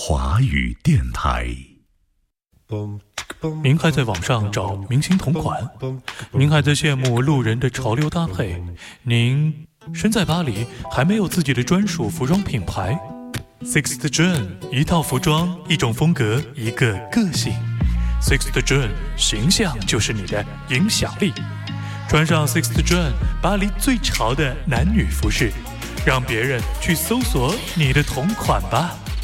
华语电台。 您还在网上找明星同款？您还在羡慕路人的潮流搭配？您身在巴黎，还没有自己的专属服装品牌？ Sixth June， 一套服装，一种风格，一个个性。Sixth June， 形象就是你的影响力。穿上 Sixth June， 巴黎最潮的男女服饰，让别人去搜索你的同款吧。